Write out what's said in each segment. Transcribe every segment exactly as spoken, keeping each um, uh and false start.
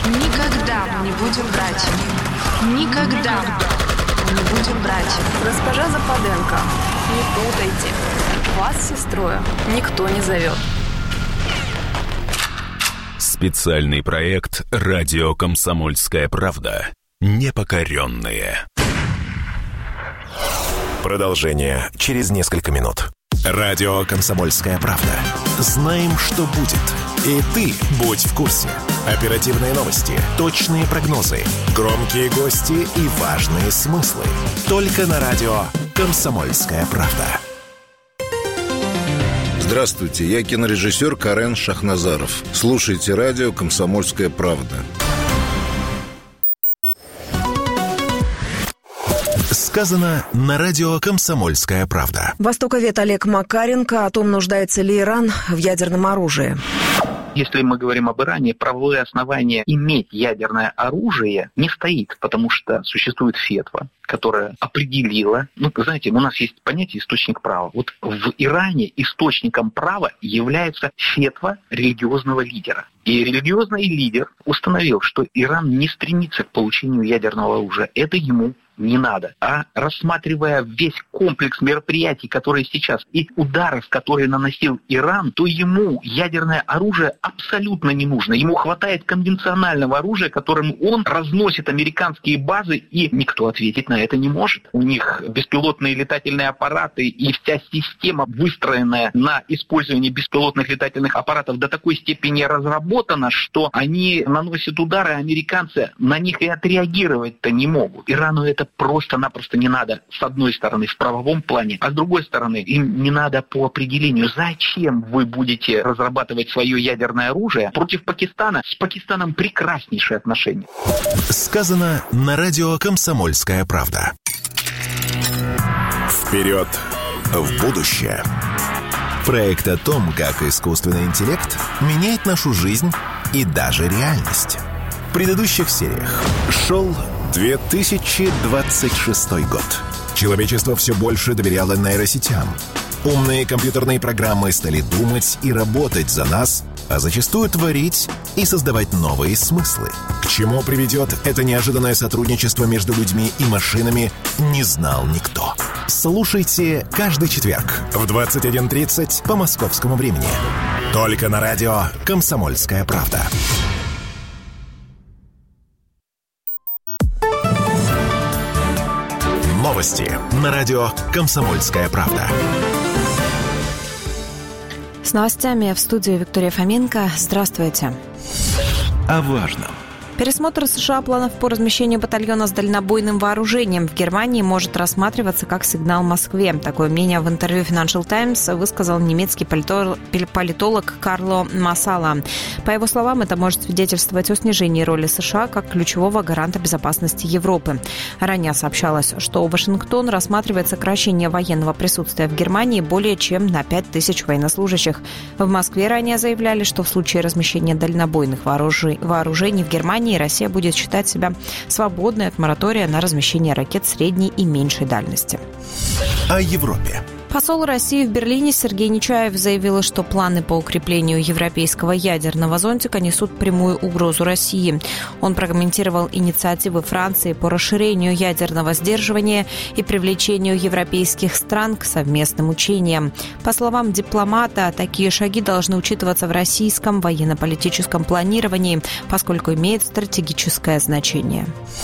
Никогда мы не будем братьями. Никогда мы не будем братьями. Госпожа Западенко, не путайте. Вас с сестрой никто не зовет. Специальный проект «Радио Комсомольская правда». Непокоренные. Продолжение через несколько минут. Радио «Комсомольская правда». Знаем, что будет. И ты будь в курсе. Оперативные новости, точные прогнозы, громкие гости и важные смыслы. Только на радио «Комсомольская правда». Здравствуйте, я кинорежиссер Карен Шахназаров. Слушайте радио «Комсомольская правда». Сказано на радио «Комсомольская правда». Востоковед Олег Макаренко о том, нуждается ли Иран в ядерном оружии. Если мы говорим об Иране, правовое основание иметь ядерное оружие не стоит, потому что существует фетва, которая определила, ну, знаете, у нас есть понятие источник права. Вот в Иране источником права является фетва религиозного лидера. И религиозный лидер установил, что Иран не стремится к получению ядерного оружия. Это ему не надо. А рассматривая весь комплекс мероприятий, которые сейчас, и ударов, которые наносил Иран, то ему ядерное оружие абсолютно не нужно. Ему хватает конвенционального оружия, которым он разносит американские базы, и никто ответить на это не может. У них беспилотные летательные аппараты и вся система, выстроенная на использовании беспилотных летательных аппаратов, до такой степени разработана, что они наносят удары, а американцы на них и отреагировать-то не могут. Ирану это просто-напросто не надо, с одной стороны, в правовом плане, а с другой стороны, им не надо по определению. Зачем вы будете разрабатывать свое ядерное оружие против Пакистана? С Пакистаном прекраснейшие отношения. Сказано на радио «Комсомольская правда». Вперед в будущее. Проект о том, как искусственный интеллект меняет нашу жизнь и даже реальность. В предыдущих сериях шел две тысячи двадцать шестой год. Человечество все больше доверяло нейросетям. Умные компьютерные программы стали думать и работать за нас, а зачастую творить и создавать новые смыслы. К чему приведет это неожиданное сотрудничество между людьми и машинами, не знал никто. Слушайте каждый четверг в двадцать один тридцать по московскому времени. Только на радио «Комсомольская правда». Новости на радио «Комсомольская правда». С новостями в студии Виктория Фоменко. Здравствуйте. О важном. Пересмотр США планов по размещению батальона с дальнобойным вооружением в Германии может рассматриваться как сигнал Москве. Такое мнение в интервью Financial Times высказал немецкий политолог Карло Массала. По его словам, это может свидетельствовать о снижении роли США как ключевого гаранта безопасности Европы. Ранее сообщалось, что Вашингтон рассматривает сокращение военного присутствия в Германии более чем на пять тысяч военнослужащих. В Москве ранее заявляли, что в случае размещения дальнобойных вооружений в Германии Россия будет считать себя свободной от моратория на размещение ракет средней и меньшей дальности. О Европе. Посол России в Берлине Сергей Нечаев заявил, что планы по укреплению европейского ядерного зонтика несут прямую угрозу России. Он прокомментировал инициативы Франции по расширению ядерного сдерживания и привлечению европейских стран к совместным учениям. По словам дипломата, такие шаги должны учитываться в российском военно-политическом планировании, поскольку имеют стратегическое значение.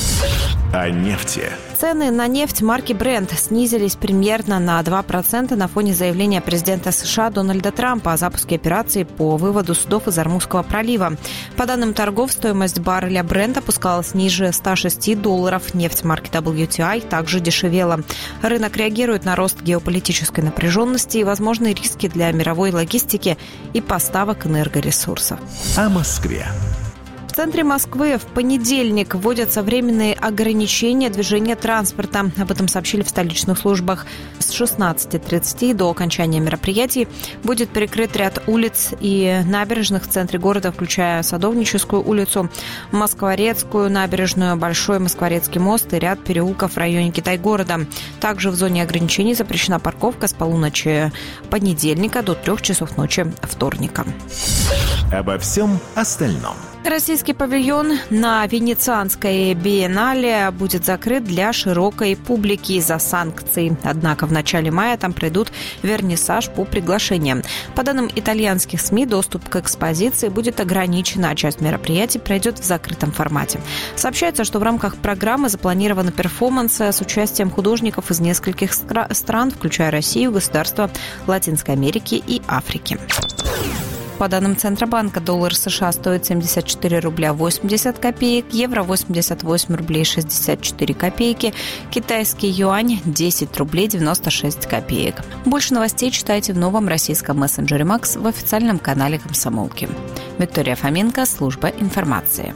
О нефти. Цены на нефть марки Brent снизились примерно на два процента на фоне заявления президента США Дональда Трампа о запуске операции по выводу судов из Ормузского пролива. По данным торгов, стоимость барреля Brent опускалась ниже ста шести долларов. Нефть марки дабл ю ти ай также дешевела. Рынок реагирует на рост геополитической напряженности и возможные риски для мировой логистики и поставок энергоресурсов. О Москве. В центре Москвы в понедельник вводятся временные ограничения движения транспорта. Об этом сообщили в столичных службах. С шестнадцати тридцати до окончания мероприятий будет перекрыт ряд улиц и набережных в центре города, включая Садовническую улицу, Москворецкую набережную, Большой Москворецкий мост и ряд переулков в районе Китай-города. Также в зоне ограничений запрещена парковка с полуночи понедельника до трех часов ночи вторника. Обо всем остальном. Российский павильон на Венецианской биеннале будет закрыт для широкой публики из-за санкций. Однако в начале мая там пройдут вернисаж по приглашениям. По данным итальянских СМИ, доступ к экспозиции будет ограничен, а часть мероприятий пройдет в закрытом формате. Сообщается, что в рамках программы запланированы перформансы с участием художников из нескольких стран, включая Россию, государства Латинской Америки и Африки. По данным Центробанка, доллар США стоит семьдесят четыре рубля восемьдесят копеек, евро восемьдесят восемь рублей шестьдесят четыре копейки, китайский юань десять рублей девяносто шесть копеек. Больше новостей читайте в новом российском мессенджере Макс в официальном канале Комсомолки. Виктория Фоменко, служба информации.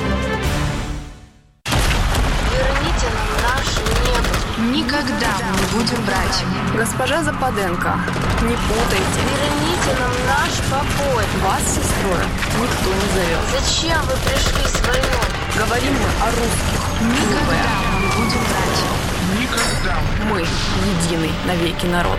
Верните нам наше небо. Никогда мы не будем брать. Госпожа Западенко, не путайте. Верните нам наш покой. Вас с сестрой никто не зовет. Зачем вы пришли с войной? Говорим мы о русских. Никогда мы не будем брать. Никогда. Мы единый навеки народ.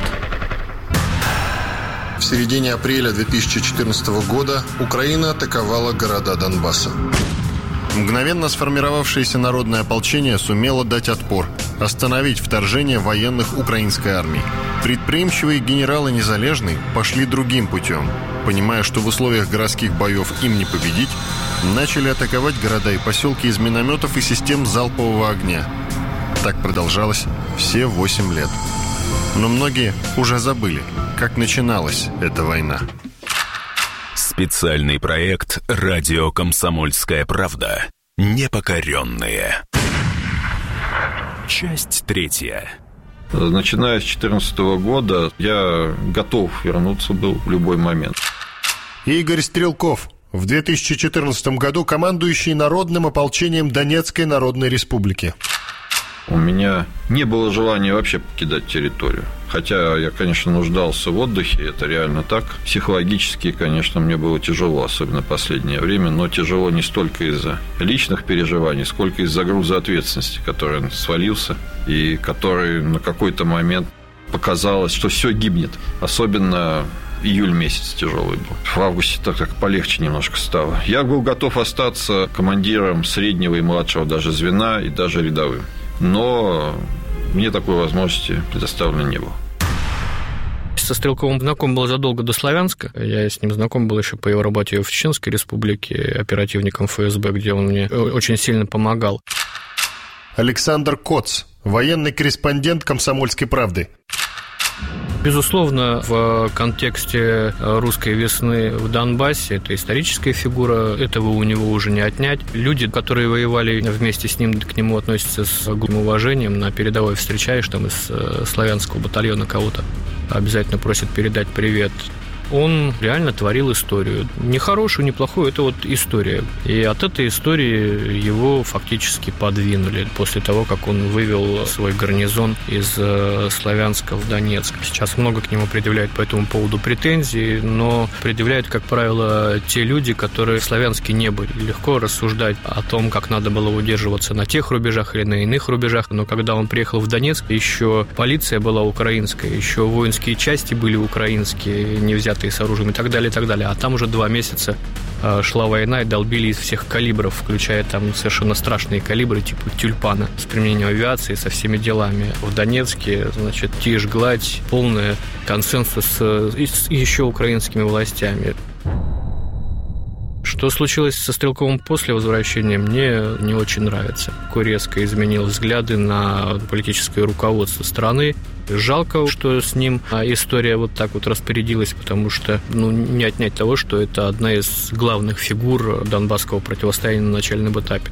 В середине апреля две тысячи четырнадцатого года Украина атаковала города Донбасса. Мгновенно сформировавшееся народное ополчение сумело дать отпор, остановить вторжение военных украинской армии. Предприимчивые генералы Незалежной пошли другим путем. Понимая, что в условиях городских боев им не победить, начали атаковать города и поселки из минометов и систем залпового огня. Так продолжалось все восемь лет. Но многие уже забыли, как начиналась эта война. Специальный проект «Радио Комсомольская правда». Непокоренные. Часть третья. Начиная с две тысячи четырнадцатого года я готов вернуться был в любой момент. Игорь Стрелков. В две тысячи четырнадцатом году командующий Народным ополчением Донецкой Народной Республики. У меня не было желания вообще покидать территорию. Хотя я, конечно, нуждался в отдыхе, это реально так. Психологически, конечно, мне было тяжело, особенно в последнее время, но тяжело не столько из-за личных переживаний, сколько из-за груза ответственности, который свалился, и который на какой-то момент показалось, что все гибнет. Особенно июль месяц тяжелый был. В августе так, так полегче немножко стало. Я был готов остаться командиром среднего и младшего даже звена, и даже рядовым. Но мне такой возможности предоставлено не было. Со Стрелковым знаком был задолго до Славянска. Я с ним знаком был еще по его работе в Чеченской республике, оперативником эф эс бэ, где он мне очень сильно помогал. Александр Коц, военный корреспондент «Комсомольской правды». Безусловно, в контексте русской весны в Донбассе это историческая фигура, этого у него уже не отнять. Люди, которые воевали вместе с ним, к нему относятся с глубоким уважением. На передовой встречаешь там из славянского батальона кого-то, обязательно просят передать привет. Он реально творил историю. Не хорошую, не плохую, это вот история. И от этой истории его фактически подвинули после того, как он вывел свой гарнизон из Славянска в Донецк. Сейчас много к нему предъявляют по этому поводу претензий, но предъявляют, как правило, те люди, которые в Славянске не были. Легко рассуждать о том, как надо было удерживаться на тех рубежах или на иных рубежах, но когда он приехал в Донецк, еще полиция была украинская, еще воинские части были украинские, не взятые с оружием и так далее, и так далее. А там уже два месяца шла война и долбили из всех калибров, включая там совершенно страшные калибры типа «Тюльпана» с применением авиации, со всеми делами. В Донецке, значит, тишь, гладь, полный консенсус с еще украинскими властями. Что случилось со Стрелковым после возвращения, мне не очень нравится. Такой резко изменил взгляды на политическое руководство страны. Жалко, что с ним история вот так вот распорядилась, потому что ну, не отнять того, что это одна из главных фигур донбасского противостояния на начальном этапе.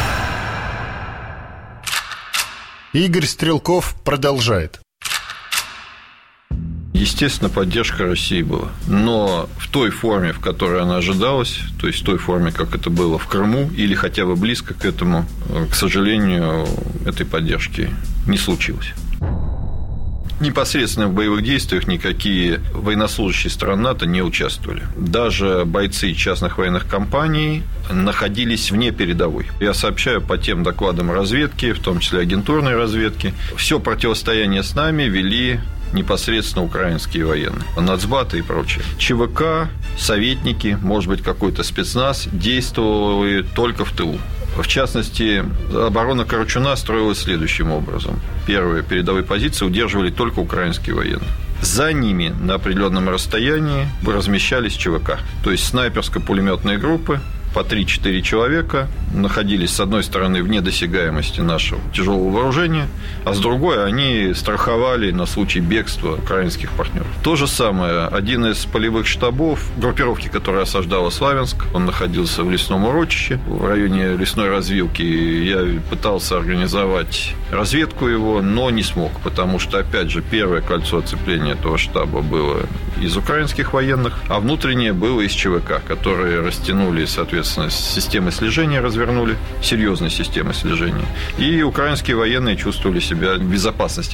Игорь Стрелков продолжает. Естественно, поддержка России была. Но в той форме, в которой она ожидалась, то есть в той форме, как это было в Крыму, или хотя бы близко к этому, к сожалению, этой поддержки не случилось. Непосредственно в боевых действиях никакие военнослужащие стран НАТО не участвовали. Даже бойцы частных военных компаний находились вне передовой. Я сообщаю по тем докладам разведки, в том числе агентурной разведки. Все противостояние с нами вели непосредственно украинские военные, нацбаты и прочее. ЧВК, советники, может быть, какой-то спецназ действовали только в тылу. В частности, оборона Корчуна строилась следующим образом. Первые передовые позиции удерживали только украинские военные. За ними на определенном расстоянии размещались ЧВК, то есть снайперско-пулеметные группы, по три-четыре человека находились, с одной стороны, вне досягаемости нашего тяжелого вооружения, а с другой они страховали на случай бегства украинских партнеров. То же самое, один из полевых штабов группировки, которая осаждала Славянск, он находился в лесном урочище, в районе лесной развилки. Я пытался организовать разведку его, но не смог, потому что, опять же, первое кольцо оцепления этого штаба было из украинских военных, а внутреннее было из ЧВК, которые растянули, соответственно, системы слежения развернули, серьезные системы слежения. И украинские военные чувствовали себя в безопасности.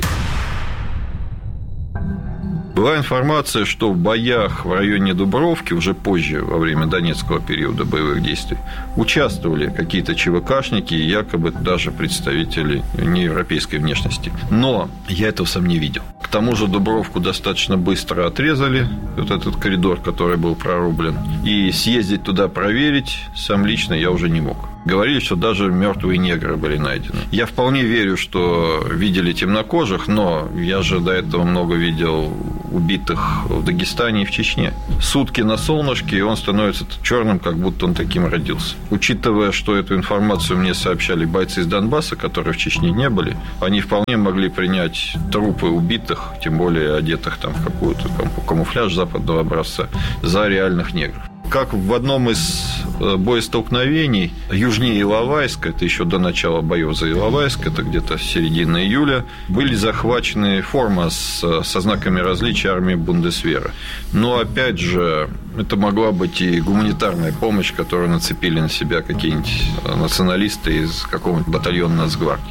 Была информация, что в боях в районе Дубровки, уже позже, во время Донецкого периода боевых действий, участвовали какие-то ЧВКшники, якобы даже представители неевропейской внешности. Но я этого сам не видел. К тому же Дубровку достаточно быстро отрезали, вот этот коридор, который был прорублен. И съездить туда проверить сам лично я уже не мог. Говорили, что даже мертвые негры были найдены. Я вполне верю, что видели темнокожих, но я же до этого много видел убитых в Дагестане и в Чечне. Сутки на солнышке, и он становится черным, как будто он таким родился. Учитывая, что эту информацию мне сообщали бойцы из Донбасса, которые в Чечне не были, они вполне могли принять трупы убитых, тем более одетых там в какую-то там, камуфляж западного образца, за реальных негров. Как в одном из боестолкновений южнее Иловайска, это еще до начала боев за Иловайск, это где-то середина июля, были захвачены форма с, со знаками различия армии Бундесвера. Но, опять же, это могла быть и гуманитарная помощь, которую нацепили на себя какие-нибудь националисты из какого-нибудь батальона Нацгвардии.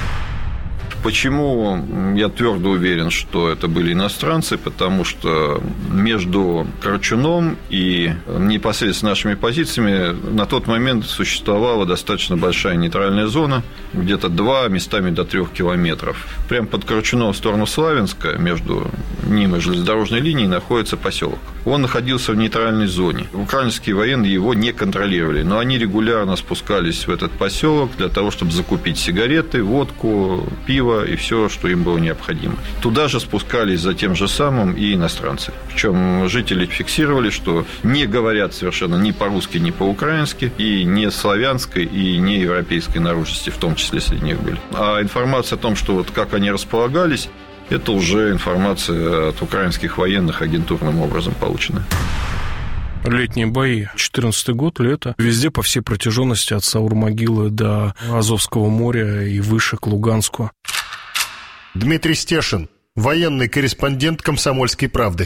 Почему я твердо уверен, что это были иностранцы? Потому что между Корчуном и непосредственно нашими позициями на тот момент существовала достаточно большая нейтральная зона, где-то два, местами до трех километров. Прямо под Корчуном в сторону Славянска, между ним и железнодорожной линией, находится поселок. Он находился в нейтральной зоне. Украинские военные его не контролировали, но они регулярно спускались в этот поселок для того, чтобы закупить сигареты, водку, пиво и все, что им было необходимо. Туда же спускались за тем же самым и иностранцы. Причем жители фиксировали, что не говорят совершенно ни по-русски, ни по-украински, и не славянской, и не европейской наружности, в том числе среди них были. А информация о том, что вот как они располагались, это уже информация от украинских военных агентурным образом получена. Летние бои. четырнадцатый год, лето. Везде по всей протяженности от Саур-могилы до Азовского моря и выше к Луганску. Дмитрий Стешин, военный корреспондент «Комсомольской правды».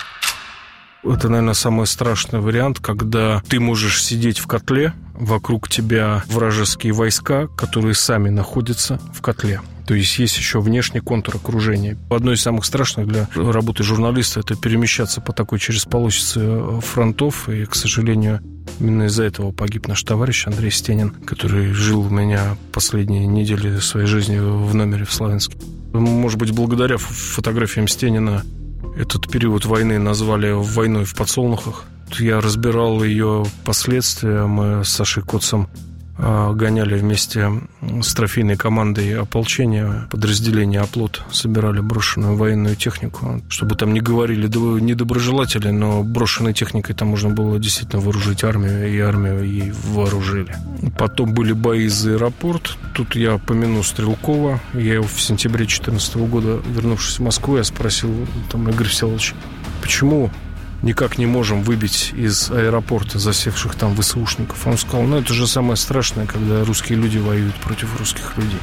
Это, наверное, самый страшный вариант, когда ты можешь сидеть в котле, вокруг тебя вражеские войска, которые сами находятся в котле. То есть есть еще внешний контур окружения. Одно из самых страшных для работы журналиста – это перемещаться по такой через полосице фронтов. И, к сожалению, именно из-за этого погиб наш товарищ Андрей Стенин, который жил у меня последние недели своей жизни в номере в Славянске. Может быть, благодаря фотографиям Стенина этот период войны назвали «войной в подсолнухах». Я разбирал ее последствия. Мы с Сашей Коцем гоняли вместе с трофейной командой ополчения, подразделения «Оплот», собирали брошенную военную технику, чтобы там не говорили недоброжелатели, но брошенной техникой там можно было действительно вооружить армию, и армию ей вооружили. Потом были бои за аэропорт. Тут я помяну Стрелкова. Я его в сентябре две тысячи четырнадцатого года, вернувшись в Москву, я спросил там Игорь Всеволодович, почему никак не можем выбить из аэропорта засевших там ВСУшников. Он сказал, ну это же самое страшное, когда русские люди воюют против русских людей.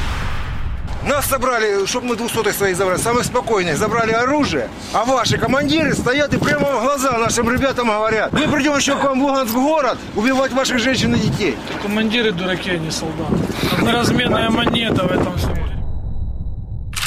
Нас собрали, чтобы мы двухсотых своих забрали, самых спокойных, забрали оружие, а ваши командиры стоят и прямо в глаза нашим ребятам говорят, мы придем еще к вам в Луганск город убивать ваших женщин и детей. Командиры дураки, а не солдаты. Одноразменная монета в этом всем.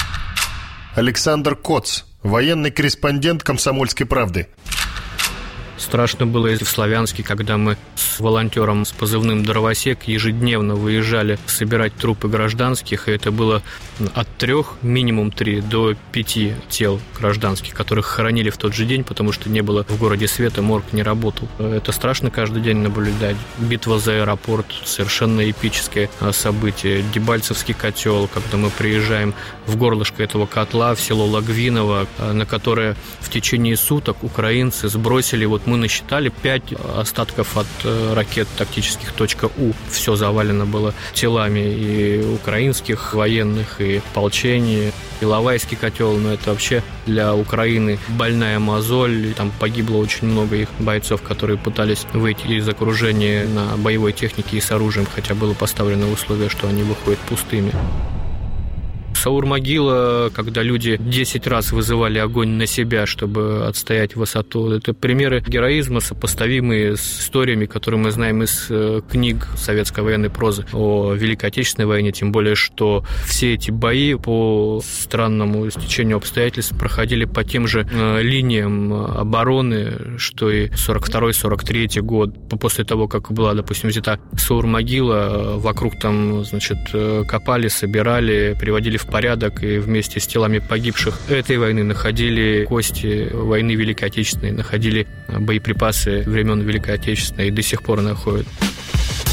Александр Коц, военный корреспондент «Комсомольской правды». Страшно было в Славянске, когда мы с волонтером с позывным «Дровосек» ежедневно выезжали собирать трупы гражданских, и это было от трех, минимум три, до пяти тел гражданских, которых хоронили в тот же день, потому что не было в городе света, морг не работал. Это страшно каждый день наблюдать. Битва за аэропорт – совершенно эпическое событие. Дебальцевский котел, когда мы приезжаем в горлышко этого котла, в село Логвиново, на которое в течение суток украинцы сбросили, вот мы насчитали пять остатков от ракет тактических .У. Все завалено было телами и украинских военных, и ополчения. Иловайский котел, но это вообще для Украины больная мозоль. Там погибло очень много их бойцов, которые пытались выйти из окружения на боевой технике и с оружием, хотя было поставлено условие, что они выходят пустыми. Саур-могила, когда люди десять раз вызывали огонь на себя, чтобы отстоять высоту. Это примеры героизма, сопоставимые с историями, которые мы знаем из книг советской военной прозы о Великой Отечественной войне, тем более, что все эти бои по странному стечению обстоятельств проходили по тем же линиям обороны, что и сорок второй сорок третий год. После того, как была, допустим, взята Саур-могила, вокруг там, значит, копали, собирали, приводили в порядок, и вместе с телами погибших этой войны находили кости войны Великой Отечественной, находили боеприпасы времен Великой Отечественной и до сих пор находят.